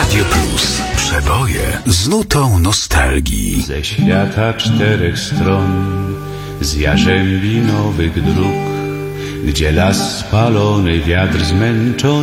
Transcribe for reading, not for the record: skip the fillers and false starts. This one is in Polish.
Radio Plus. Przeboje z nutą nostalgii. Ze świata 4 stron, z jarzębi nowych dróg, gdzie las spalony, wiatr zmęczony